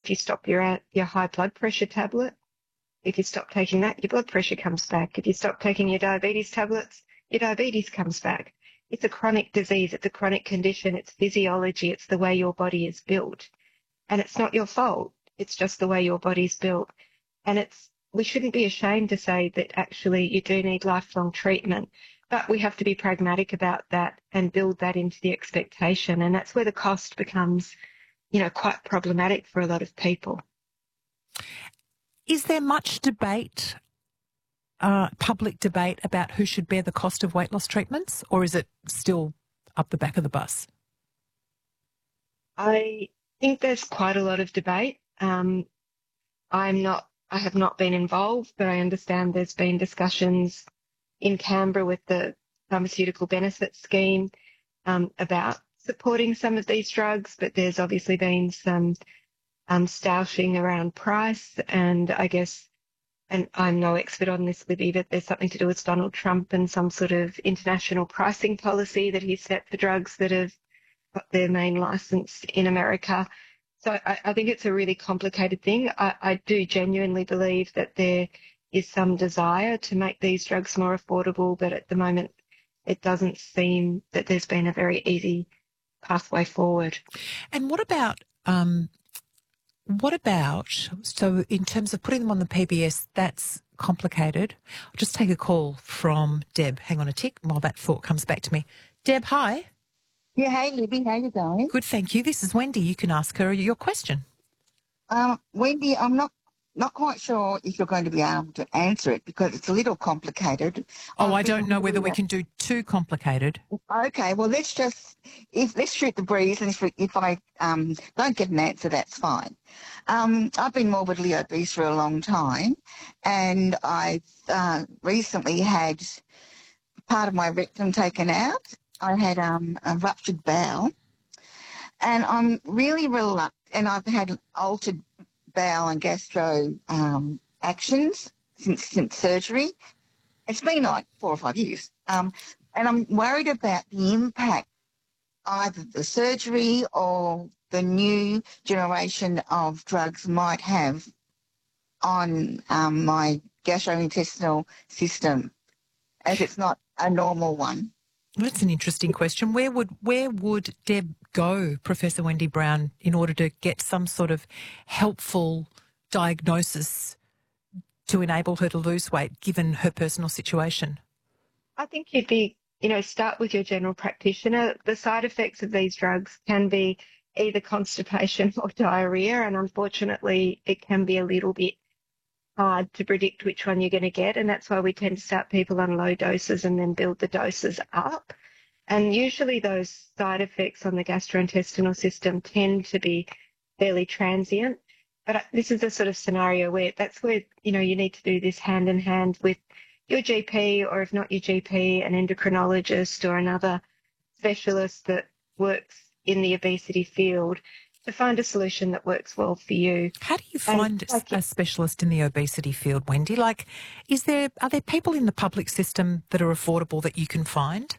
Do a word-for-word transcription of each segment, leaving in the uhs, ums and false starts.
if you stop your, your high blood pressure tablet, if you stop taking that, your blood pressure comes back. If you stop taking your diabetes tablets, your diabetes comes back. It's a chronic disease. It's a chronic condition. It's physiology. It's the way your body is built. And it's not your fault. It's just the way your body's built. And it's, we shouldn't be ashamed to say that actually you do need lifelong treatment, but we have to be pragmatic about that and build that into the expectation. And that's where the cost becomes, you know, quite problematic for a lot of people. Is there much debate, uh, public debate about who should bear the cost of weight loss treatments, or is it still up the back of the bus? I think there's quite a lot of debate. Um, I'm not, I have not been involved, but I understand there's been discussions in Canberra with the Pharmaceutical Benefits Scheme um, about supporting some of these drugs, but there's obviously been some um, stoushing around price, and I guess, and I'm no expert on this, Libby, but there's something to do with Donald Trump and some sort of international pricing policy that he's set for drugs that have got their main license in America. So I, I think it's a really complicated thing. I, I do genuinely believe that there is some desire to make these drugs more affordable, but at the moment it doesn't seem that there's been a very easy pathway forward. And what about, um, what about, so in terms of putting them on the P B S, that's complicated. I'll just take a call from Deb. Hang on a tick while that thought comes back to me. Deb, hi. Yeah, hey, Libby, how you going? Good, thank you. This is Wendy. You can ask her your question. Um, Wendy, I'm not not quite sure if you're going to be able to answer it because it's a little complicated. Oh, I've I don't been know whether we that- can do too complicated. Okay, well, let's just if let's shoot the breeze, and if if I um don't get an answer, that's fine. Um, I've been morbidly obese for a long time, and I've uh, recently had part of my rectum taken out. I had um, a ruptured bowel, and I'm really reluctant, and I've had altered bowel and gastro um, actions since, since surgery. It's been like four or five years. Um, and I'm worried about the impact either the surgery or the new generation of drugs might have on um, my gastrointestinal system, as it's not a normal one. That's an interesting question. Where would where would Deb go, Professor Wendy Brown, in order to get some sort of helpful diagnosis to enable her to lose weight, given her personal situation? I think you'd be, you know, start with your general practitioner. The side effects of these drugs can be either constipation or diarrhea, and unfortunately it can be a little bit hard to predict which one you're going to get, and that's why we tend to start people on low doses and then build the doses up. And usually those side effects on the gastrointestinal system tend to be fairly transient. But this is a sort of scenario where that's where, you know, you need to do this hand in hand with your G P, or if not your G P, an endocrinologist or another specialist that works in the obesity field, to find a solution that works well for you. How do you find and, like, a specialist in the obesity field, Wendy? Like, is there are there people in the public system that are affordable that you can find?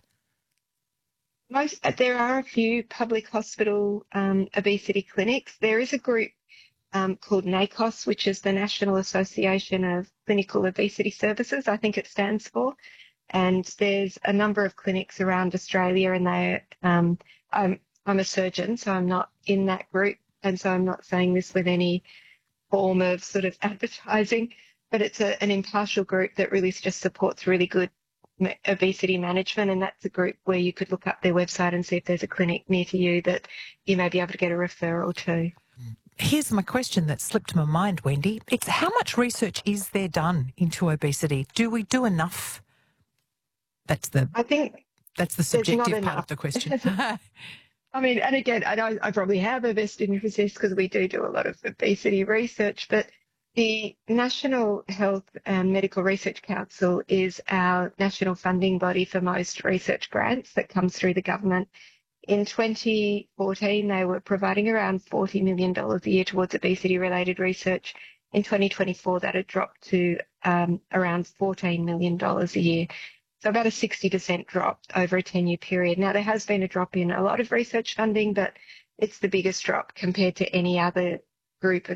Most there are a few public hospital um, obesity clinics. There is a group um, called NACOS, which is the National Association of Clinical Obesity Services, I think it stands for. And there's a number of clinics around Australia, and they um, I'm I'm a surgeon, so I'm not in that group, and so I'm not saying this with any form of sort of advertising, but it's a, an impartial group that really just supports really good obesity management, and that's a group where you could look up their website and see if there's a clinic near to you that you may be able to get a referral to. Here's my question that slipped my mind, Wendy. It's how much research is there done into obesity? Do we do enough? That's the I think that's the there's not subjective part enough. of the question. I mean, and again, I know I probably have a vested interest in this because we do do a lot of obesity research, but the National Health and Medical Research Council is our national funding body for most research grants that comes through the government. In twenty fourteen, they were providing around forty million dollars a year towards obesity-related research. In twenty twenty-four, that had dropped to um, around fourteen million dollars a year. So about a sixty percent drop over a ten-year period. Now, there has been a drop in a lot of research funding, but it's the biggest drop compared to any other group